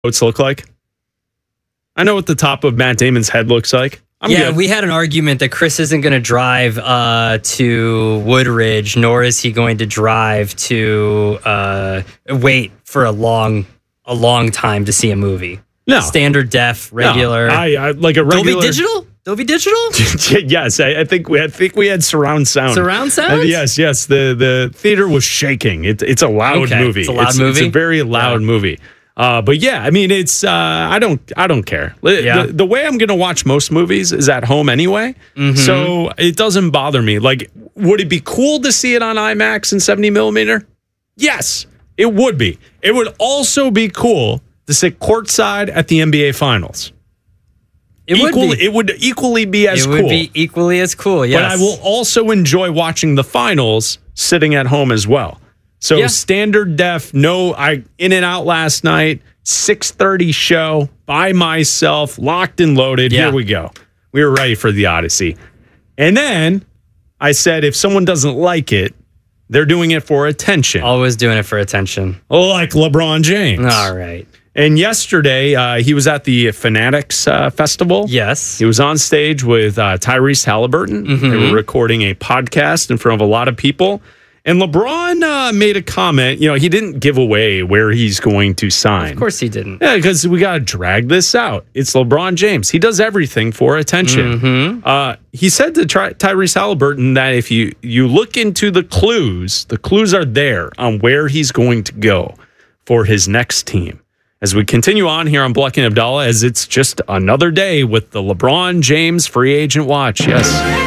notes look like. I know what the top of Matt Damon's head looks like. We had an argument that Chris isn't going to drive to Woodridge, nor is he going to drive to wait for a long time to see a movie. No. Standard def, regular. No, I like a regular. Dolby Digital? Yes, I think we had surround sound. Surround sound? Yes. The theater was shaking. It's a loud movie. It's a loud movie. It's a very loud movie. But yeah, I mean, it's I don't care. Yeah. The way I'm going to watch most movies is at home anyway, so it doesn't bother me. Like, would it be cool to see it on IMAX and 70 millimeter? Yes, it would be. It would also be cool to sit courtside at the NBA Finals. It would equally be as cool. It would be equally as cool, yes. But I will also enjoy watching the finals sitting at home as well. So standard def, in and out last night, 6:30 show, by myself, locked and loaded. Yeah. Here we go. We were ready for the Odyssey. And then I said, if someone doesn't like it, they're doing it for attention. Always doing it for attention. Like LeBron James. All right. And yesterday, he was at the Fanatics Festival. Yes. He was on stage with Tyrese Halliburton. They were recording a podcast in front of a lot of people. And LeBron made a comment. You know, he didn't give away where he's going to sign. Of course he didn't. Yeah, because we got to drag this out. It's LeBron James. He does everything for attention. He said to Tyrese Halliburton that if you look into the clues are there on where he's going to go for his next team. As we continue on here on Bleck and Abdallah, as it's just another day with the LeBron James free agent watch. Yes.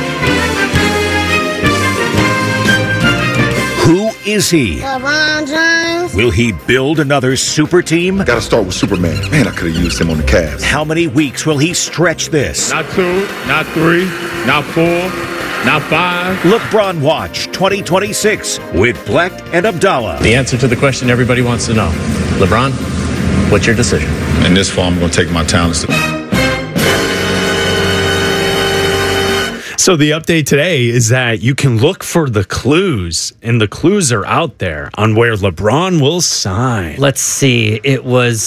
Who is he? LeBron James. Will he build another super team? Got to start with Superman. Man, I could have used him on the Cavs. How many weeks will he stretch this? Not 2, not 3, not 4, not 5. LeBron Watch 2026 with Bleck and Abdallah. The answer to the question everybody wants to know. LeBron, what's your decision? In this fall, I'm going to take my talents. So the update today is that you can look for the clues, and the clues are out there on where LeBron will sign. Let's see. It was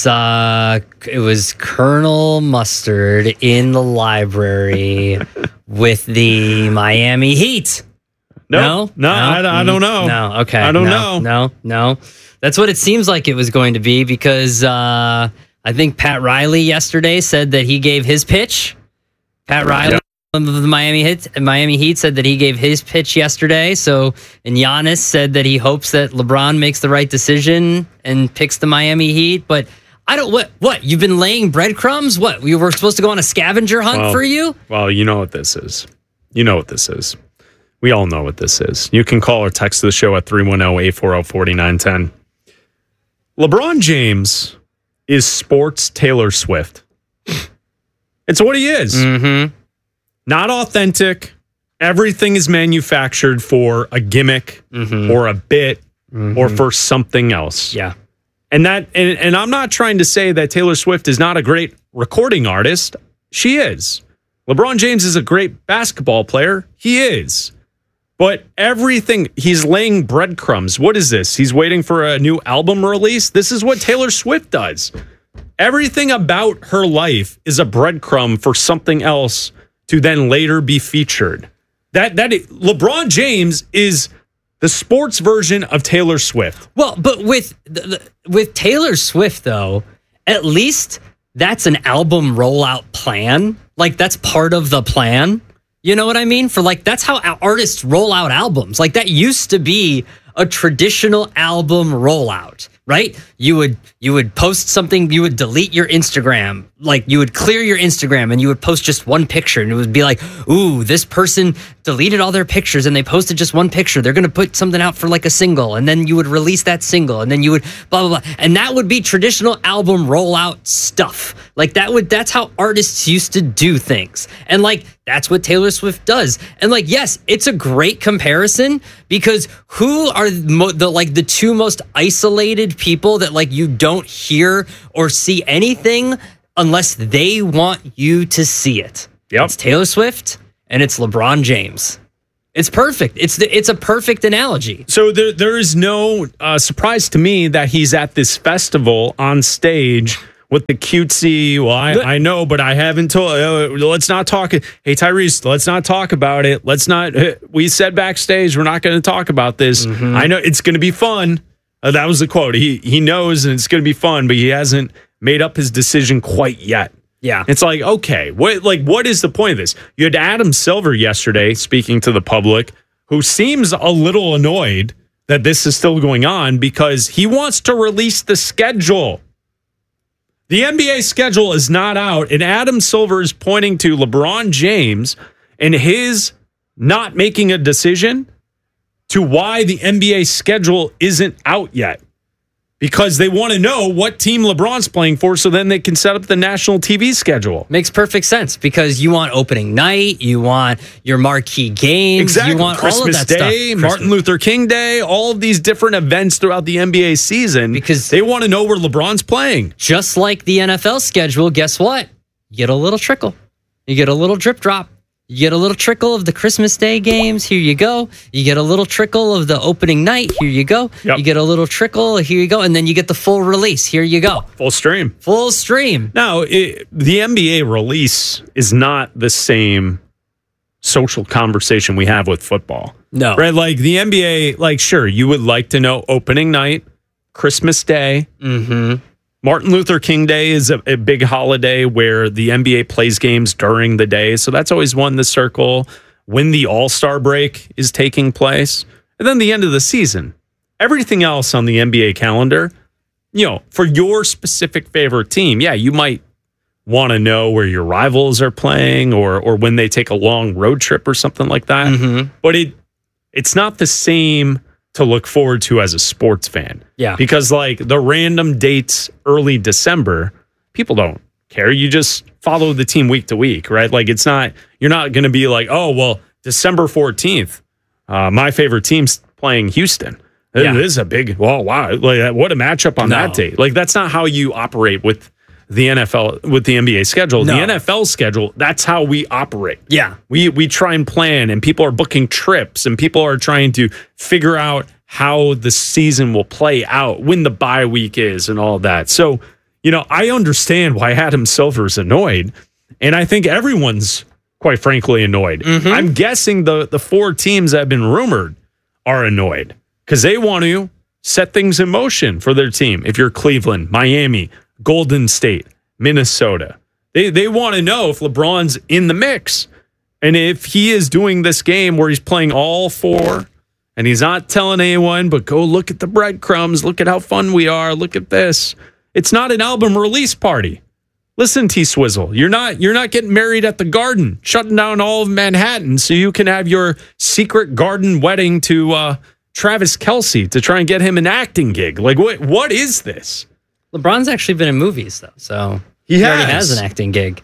Colonel Mustard in the library with the Miami Heat. No, I don't know. No, okay. I don't know. No. That's what it seems like it was going to be because I think Pat Riley yesterday said that he gave his pitch. Pat Riley of the Miami Heat said that he gave his pitch yesterday. And Giannis said that he hopes that LeBron makes the right decision and picks the Miami Heat. But I don't. What? You've been laying breadcrumbs? What? We were supposed to go on a scavenger hunt for you? Well, you know what this is. We all know what this is. You can call or text the show at 310-840-4910. LeBron James is sports Taylor Swift. It's what he is. Not authentic. Everything is manufactured for a gimmick or a bit or for something else. Yeah. And I'm not trying to say that Taylor Swift is not a great recording artist. She is. LeBron James is a great basketball player. He is. But everything, he's laying breadcrumbs. What is this? He's waiting for a new album release? This is what Taylor Swift does. Everything about her life is a breadcrumb for something else to then later be featured. LeBron James is the sports version of Taylor Swift. Well, but with Taylor Swift, though, at least that's an album rollout plan. Like, that's part of the plan. You know what I mean? That's how artists roll out albums. Like, that used to be a traditional album rollout, right? You would post something, you would delete your Instagram, like you would clear your Instagram and you would post just one picture and it would be like, ooh, this person deleted all their pictures and they posted just one picture. They're going to put something out for like a single, and then you would release that single, and then you would blah, blah, blah. And that would be traditional album rollout stuff. Like that's how artists used to do things. And like, that's what Taylor Swift does. And like, yes, it's a great comparison because who are the two most isolated people that like you don't hear or see anything unless they want you to see it? Yep. It's Taylor Swift and it's LeBron James. It's perfect. It's a perfect analogy. So there is no surprise to me that he's at this festival on stage with the cutesy, well, I know, but I haven't told. Let's not talk. Hey, Tyrese, let's not talk about it. Let's not. We said backstage we're not going to talk about this. I know it's going to be fun. That was the quote. He knows, and it's going to be fun, but he hasn't made up his decision quite yet. Yeah. It's like, okay, what is the point of this? You had Adam Silver yesterday speaking to the public, who seems a little annoyed that this is still going on because he wants to release the schedule. The NBA schedule is not out, and Adam Silver is pointing to LeBron James and his not making a decision to why the NBA schedule isn't out yet. Because they want to know what team LeBron's playing for so then they can set up the national TV schedule. Makes perfect sense because you want opening night, you want your marquee games, exactly. You want Christmas all of that Day, stuff. Martin Luther King Day, all of these different events throughout the NBA season because they want to know where LeBron's playing. Just like the NFL schedule, guess what? You get a little trickle. You get a little drip drop. You get a little trickle of the Christmas Day games. Here you go. You get a little trickle of the opening night. Here you go. Yep. You get a little trickle. Here you go. And then you get the full release. Here you go. Full stream. Full stream. Now, the NBA release is not the same social conversation we have with football. No. Right? Like the NBA, like, sure, you would like to know opening night, Christmas Day. Mm-hmm. Martin Luther King Day is a big holiday where the NBA plays games during the day. So that's always one to circle. When the All-Star break is taking place. And then the end of the season. Everything else on the NBA calendar, for your specific favorite team, yeah, you might want to know where your rivals are playing or when they take a long road trip or something like that. Mm-hmm. But it's not the same to look forward to as a sports fan. Yeah. Because like the random dates early December, people don't care. You just follow the team week to week, right? Like you're not going to be like, oh, well, December 14th, my favorite team's playing Houston. Yeah. This is a big, wow. Like, what a matchup on that date. Like that's not how you operate with the NFL, with the NBA schedule. No. The NFL schedule, that's how we operate. Yeah. We try and plan, and people are booking trips, and people are trying to figure out how the season will play out, when the bye week is, and all that. So, I understand why Adam Silver's annoyed, and I think everyone's, quite frankly, annoyed. Mm-hmm. I'm guessing the four teams that have been rumored are annoyed because they want to set things in motion for their team. If you're Cleveland, Miami, Golden State, Minnesota, they want to know if LeBron's in the mix. And if he is doing this game where he's playing all four and he's not telling anyone, but go look at the breadcrumbs, look at how fun we are, look at this. It's not an album release party. Listen, T-Swizzle, you're not getting married at the Garden, shutting down all of Manhattan so you can have your secret garden wedding to Travis Kelce to try and get him an acting gig. Like, what is this? LeBron's actually been in movies, though, so he already has an acting gig.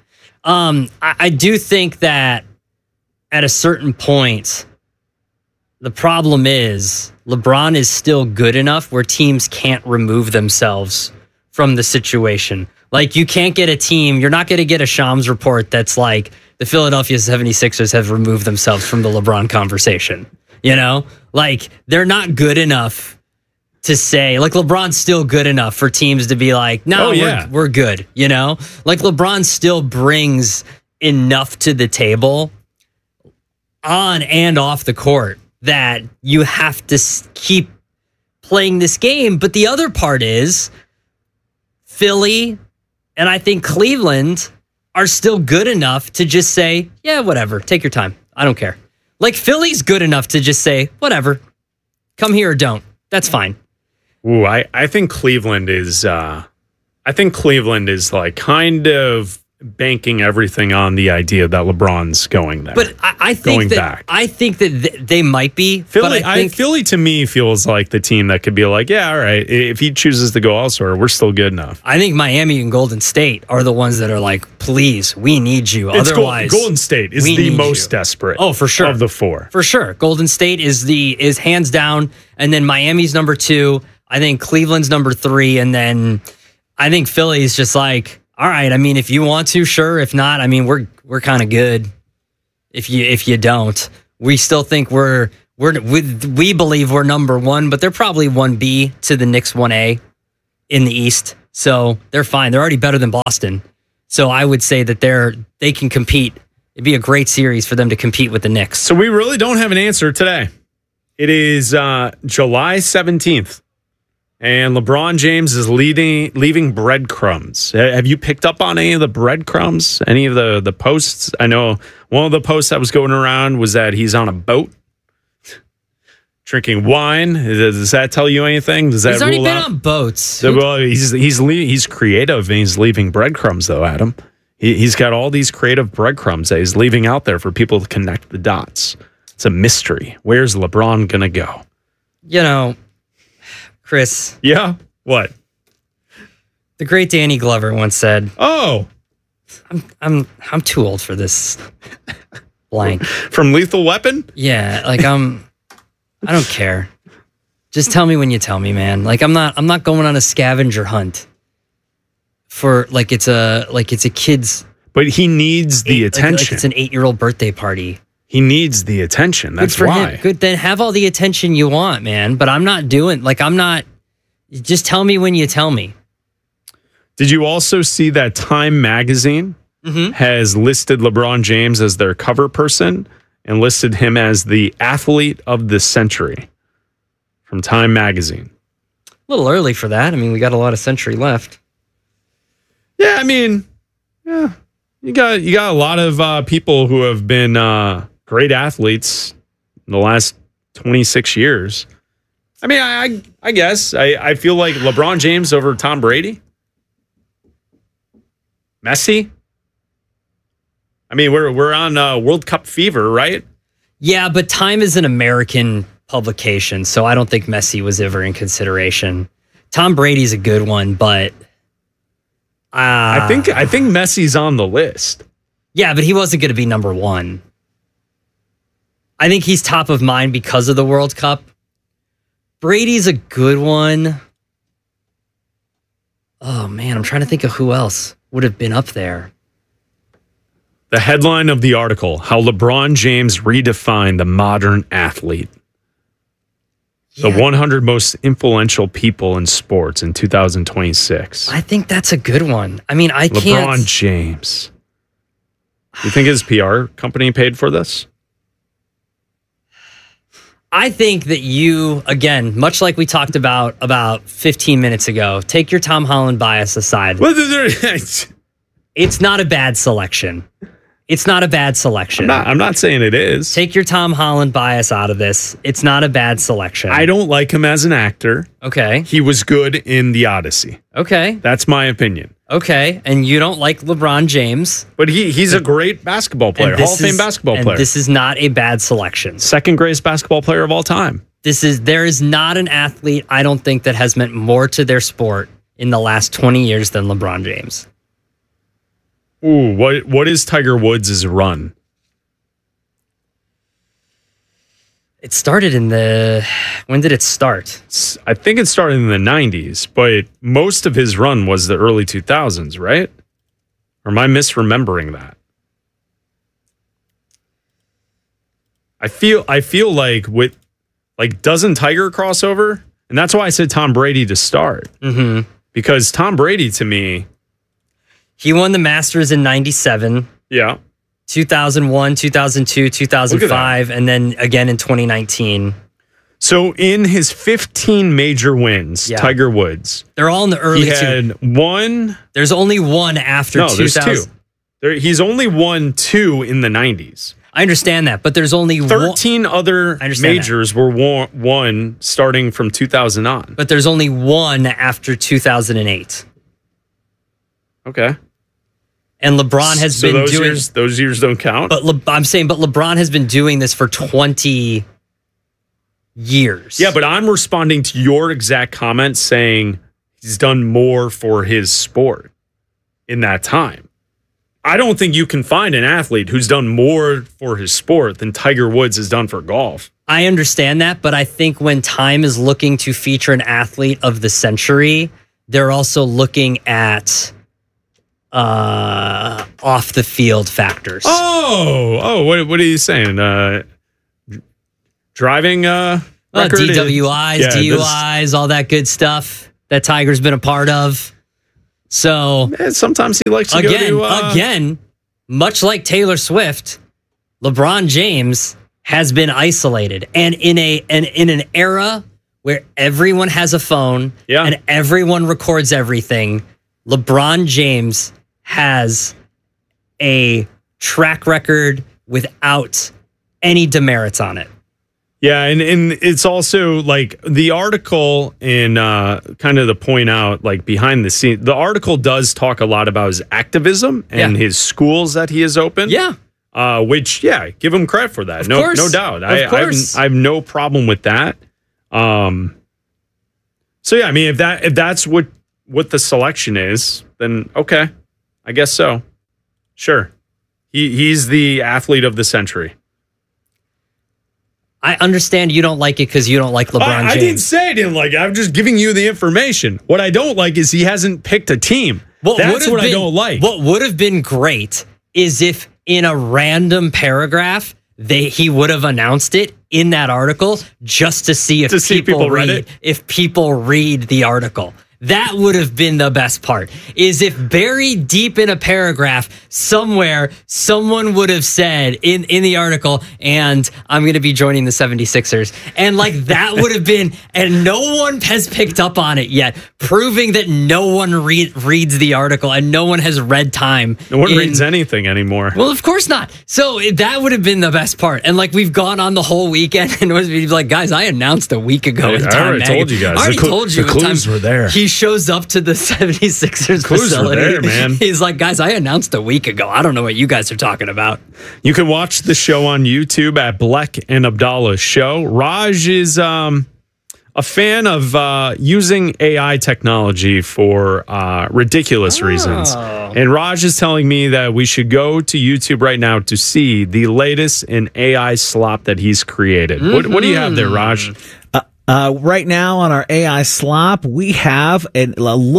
I do think that at a certain point, the problem is LeBron is still good enough where teams can't remove themselves from the situation. Like, you can't get a team, you're not going to get a Shams report that's like, the Philadelphia 76ers have removed themselves from the LeBron conversation. Like, they're not good enough to say, like, LeBron's still good enough for teams to be like, no, we're good, Like, LeBron still brings enough to the table on and off the court that you have to keep playing this game. But the other part is Philly and I think Cleveland are still good enough to just say, yeah, whatever, take your time. I don't care. Like, Philly's good enough to just say, whatever, come here or don't. That's fine. Ooh, I think Cleveland is like kind of banking everything on the idea that LeBron's going there. But I think that they might be. Philly, Philly to me feels like the team that could be like, yeah, all right, if he chooses to go elsewhere, we're still good enough. I think Miami and Golden State are the ones that are like, please, we need you. Otherwise, Golden State is the most desperate. Oh, for sure, of the four, for sure. Golden State is hands down, and then Miami's number 2. I think Cleveland's number 3, and then I think Philly's just like, all right, I mean, if you want to, sure. If not, I mean, we're kind of good. If you don't, we still think we believe we're number 1, but they're probably 1B to the Knicks 1A in the East. So they're fine. They're already better than Boston. So I would say that they can compete. It'd be a great series for them to compete with the Knicks. So we really don't have an answer today. It is July 17th, and LeBron James is leaving breadcrumbs. Have you picked up on any of the breadcrumbs? Any of the posts? I know one of the posts that was going around was that he's on a boat drinking wine. Does that tell you anything? Does that He's already rule been out? on boats. Well, he's creative and he's leaving breadcrumbs, though, Adam. He's got all these creative breadcrumbs that he's leaving out there for people to connect the dots. It's a mystery. Where's LeBron gonna go? You know, Chris. Yeah. What? The great Danny Glover once said, Oh, I'm too old for this blank. from Lethal Weapon? Yeah, like I don't care. Just tell me when you tell me, man. Like I'm not going on a scavenger hunt for like it's a kid's, But he needs the attention. like it's an 8-year-old birthday party. He needs the attention. That's Good for why. him. Good, then have all the attention you want, man. But I'm not doing just tell me when you tell me. Did you also see that Time Magazine has listed LeBron James as their cover person and listed him as the athlete of the century from Time Magazine? A little early for that. I mean, we got a lot of century left. Yeah, I mean, yeah, you got a lot of people who have been great athletes in the last 26 years. I mean, I guess I feel like LeBron James over Tom Brady, Messi. I mean, we're on World Cup fever, right? Yeah, but Time is an American publication, so I don't think Messi was ever in consideration. Tom Brady's a good one, but I think Messi's on the list. yeah, but he wasn't going to be number one. I think he's top of mind because of the World Cup. Brady's a good one. Oh man, I'm trying to think of who else would have been up there. The headline of the article: How LeBron James redefined the modern athlete. The 100 most influential people in sports in 2026. I think that's a good one. I mean, I LeBron can't. James. You think his PR company paid for this? I think that you, again, much like we talked about 15 minutes ago, take your Tom Holland bias aside. It's not a bad selection. It's not a bad selection. I'm not saying it is. Take your Tom Holland bias out of this. It's not a bad selection. I don't like him as an actor. Okay. He was good in The Odyssey. Okay. That's my opinion. Okay. And you don't like LeBron James. But he's a great basketball player. Hall of Fame basketball player. This is not a bad selection. Second greatest basketball player of all time. There is not an athlete, I don't think, that has meant more to their sport in the last 20 years than LeBron James. Ooh, what is Tiger Woods' run? It started when did it start? I think it started in the 90s, but most of his run was the early 2000s, right? Or am I misremembering that? I feel like doesn't Tiger cross over? And that's why I said Tom Brady to start. Mm-hmm. Because Tom Brady, to me, he won the Masters in 97. Yeah. 2001, 2002, 2005, and then again in 2019. So in his 15 major wins, Tiger Woods, they're all in the early. He had one. There's only one after 2000. There's two. He's only won two in the 90s. I understand that, but there's only 13 other majors were won starting from 2000 on. But there's only one after 2008. Okay. And LeBron has been doing those years don't count. But LeBron has been doing this for 20 years. Yeah, but I'm responding to your exact comment saying he's done more for his sport in that time. I don't think you can find an athlete who's done more for his sport than Tiger Woods has done for golf. I understand that, but I think when Time is looking to feature an athlete of the century, they're also looking at off the field factors. What are you saying? Driving record? DWIs, DUIs, all that good stuff that Tiger's been a part of. So And sometimes he likes to again, much like Taylor Swift, LeBron James has been isolated, and in an era where everyone has a phone and everyone records everything, LeBron James has a track record without any demerits on it. Yeah, and it's also like the article in kind of to point out, like behind the scenes, the article does talk a lot about his activism and his schools that he has opened. Yeah. Which, give him credit for that. Of no course. doubt. Of course. I have no problem with that. So yeah, I mean, if that's what the selection is, then okay, I guess so. Sure, he's the athlete of the century. I understand you don't like it because you don't like LeBron James. I didn't say I didn't like it. I'm just giving you the information. What I don't like is he hasn't picked a team. That's what I don't like. What would have been great is if in a random paragraph he would have announced it in that article just to see if people read it. If people read the article. That would have been the best part, is if buried deep in a paragraph somewhere, someone would have said in the article, and I'm going to be joining the 76ers. And like that would have been, and no one has picked up on it yet, proving that no one reads the article and no one has read Time. No one reads anything anymore. Well, of course not. So that would have been the best part. And like we've gone on the whole weekend and was like, guys, I announced a week ago in Time. I already told you guys. I already told you the clues were there. He shows up to the 76ers facility. Were there, man. He's like, guys, I announced a week ago. I don't know what you guys are talking about. You can watch the show on YouTube at Bleck and Abdallah Show. Raj is a fan of using AI technology for ridiculous reasons. And Raj is telling me that we should go to YouTube right now to see the latest in AI slop that he's created. What do you have there, Raj? Right now on our AI slop, we have an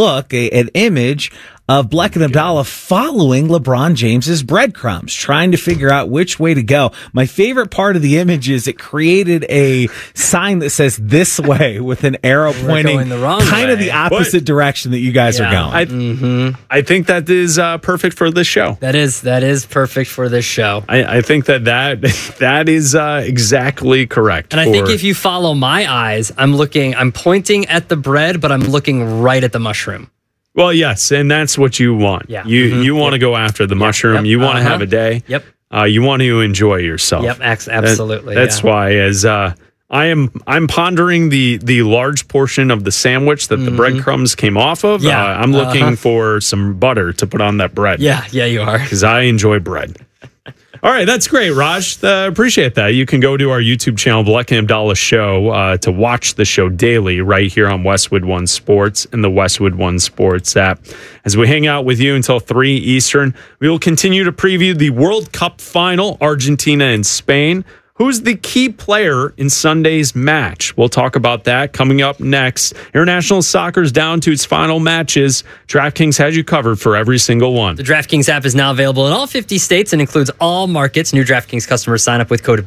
image of Bleck and Abdallah following LeBron James's breadcrumbs, trying to figure out which way to go. My favorite part of the image is it created a sign that says this way with an arrow pointing the wrong kind of way. the opposite direction that you guys are going. I think that is perfect for this show. That is perfect for this show. I think that is exactly correct. And I think if you follow my eyes, I'm pointing at the bread, but I'm looking right at the mushroom. Well, yes, and that's what you want. Yeah. You want to go after the mushroom. Yep. You want to have a day. Yep. You want to enjoy yourself. Yep. Absolutely. That's why, as I'm pondering the large portion of the sandwich that the breadcrumbs came off of. Yeah. I'm looking for some butter to put on that bread. Yeah, you are. Because I enjoy bread. All right, that's great, Raj. Appreciate that. You can go to our YouTube channel, Bleck and Abdallah Show, to watch the show daily right here on Westwood One Sports and the Westwood One Sports app. As we hang out with you until 3 Eastern, we will continue to preview the World Cup final, Argentina and Spain. Who's the key player in Sunday's match? We'll talk about that coming up next. International soccer's down to its final matches. DraftKings has you covered for every single one. The DraftKings app is now available in all 50 states and includes all markets. New DraftKings customers sign up with code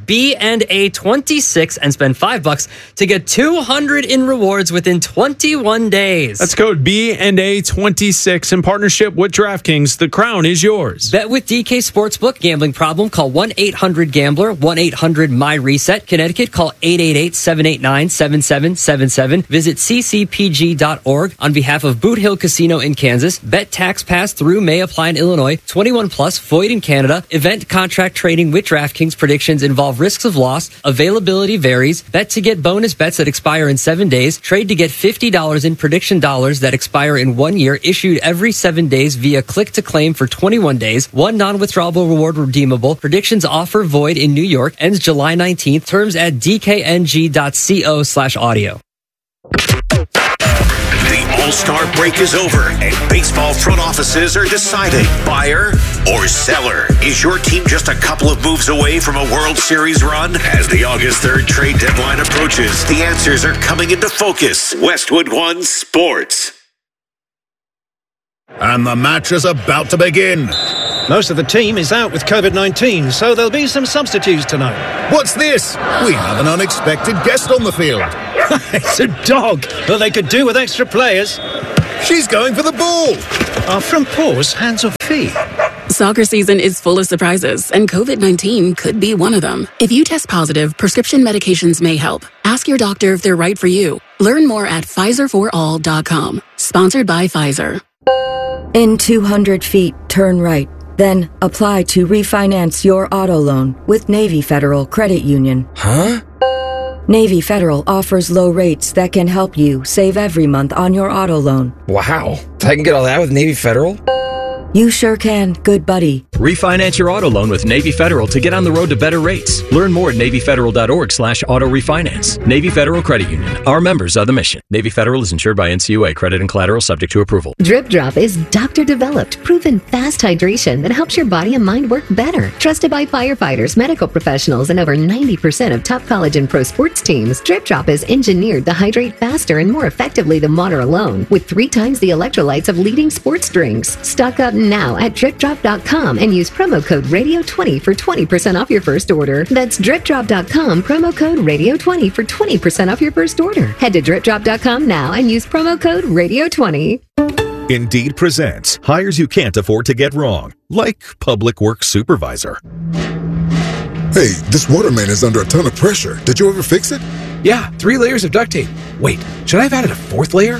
B&A26 and spend $5 to get $200 in rewards within 21 days. That's code B&A26 in partnership with DraftKings. The crown is yours. Bet with DK Sportsbook. Gambling problem? Call 1-800-GAMBLER. 1-800-MY-RESET. Connecticut, call 888-789-7777. Visit ccpg.org. On behalf of Boot Hill Casino in Kansas, bet tax pass through may apply in Illinois. 21 plus, void in Canada. Event contract trading with DraftKings. Predictions involve risks of loss. Availability varies. Bet to get bonus bets that expire in 7 days. Trade to get $50 in prediction dollars that expire in 1 year. Issued every 7 days via click to claim for 21 days. One non-withdrawable reward redeemable. Predictions offer void in New York. Ends July 19th. Terms at dkng.co/audio. The All-Star break is over, and baseball front offices are deciding buyer or seller. Is your team just a couple of moves away from a World Series run? As the August 3rd trade deadline approaches, the answers are coming into focus. Westwood One Sports. And the match is about to begin. Most of the team is out with COVID-19, so there'll be some substitutes tonight. What's this? We have an unexpected guest on the field. It's a dog, but they could do with extra players. She's going for the ball. Are front paws hands or feet? Soccer season is full of surprises, and COVID-19 could be one of them. If you test positive, prescription medications may help. Ask your doctor if they're right for you. Learn more at PfizerForAll.com. Sponsored by Pfizer. In 200 feet, turn right. Then apply to refinance your auto loan with Navy Federal Credit Union. Huh? Navy Federal offers low rates that can help you save every month on your auto loan. Wow. I can get all that with Navy Federal? You sure can, good buddy. Refinance your auto loan with Navy Federal to get on the road to better rates. Learn more at NavyFederal.org/auto refinance. Navy Federal Credit Union. Our members are the mission. Navy Federal is insured by NCUA. Credit and collateral subject to approval. Drip Drop is doctor-developed, proven fast hydration that helps your body and mind work better. Trusted by firefighters, medical professionals, and over 90% of top college and pro sports teams, Drip Drop is engineered to hydrate faster and more effectively than water alone, with 3 times the electrolytes of leading sports drinks. Stock up now at dripdrop.com and use promo code radio20 for 20% off your first order. That's dripdrop.com, promo code radio20 for 20% off your first order. Head to dripdrop.com now and use promo code radio20. Indeed presents hires you can't afford to get wrong, like public works supervisor. Hey, this water main is under a ton of pressure. Did you ever fix it? Yeah, 3 layers of duct tape. Wait, should I have added a 4th layer?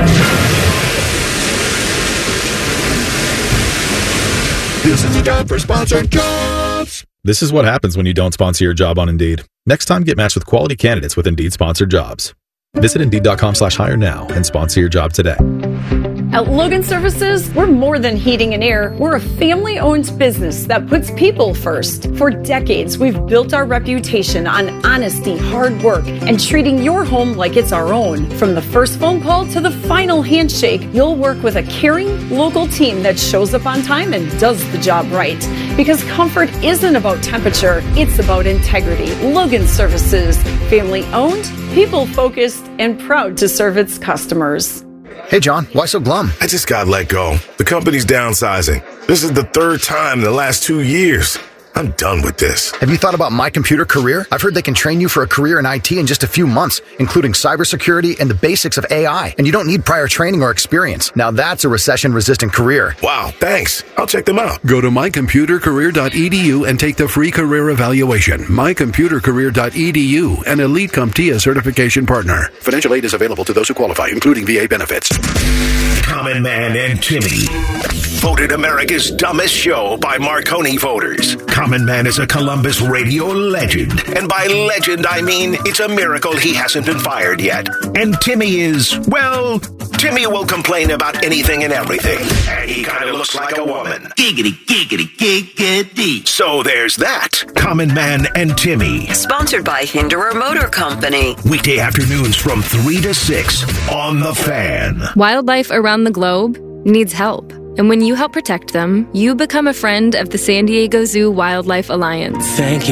This is a job for sponsored jobs. This is what happens when you don't sponsor your job on Indeed. Next time, get matched with quality candidates with Indeed sponsored jobs. Visit Indeed.com/hire now and sponsor your job today. At Logan Services, we're more than heating and air. We're a family-owned business that puts people first. For decades, we've built our reputation on honesty, hard work, and treating your home like it's our own. From the first phone call to the final handshake, you'll work with a caring, local team that shows up on time and does the job right. Because comfort isn't about temperature, it's about integrity. Logan Services, family-owned, people-focused, and proud to serve its customers. Hey, John, why so glum? I just got let go. The company's downsizing. This is the 3rd time in the last 2 years. I'm done with this. Have you thought about My Computer Career? I've heard they can train you for a career in IT in just a few months, including cybersecurity and the basics of AI. And you don't need prior training or experience. Now that's a recession-resistant career. Wow, thanks. I'll check them out. Go to mycomputercareer.edu and take the free career evaluation. mycomputercareer.edu, an Elite CompTIA certification partner. Financial aid is available to those who qualify, including VA benefits. Common Man and Timmy. Voted America's dumbest show by Marconi voters. Common Man is a Columbus radio legend. And by legend, I mean it's a miracle he hasn't been fired yet. And Timmy is, well, Timmy will complain about anything and everything. And he kind of looks like a woman. Giggity, giggity, giggity. So there's that. Common Man and Timmy. Sponsored by Hinderer Motor Company. Weekday afternoons from 3 to 6 on The Fan. Wildlife around the globe needs help. And when you help protect them, you become a friend of the San Diego Zoo Wildlife Alliance. Thank you.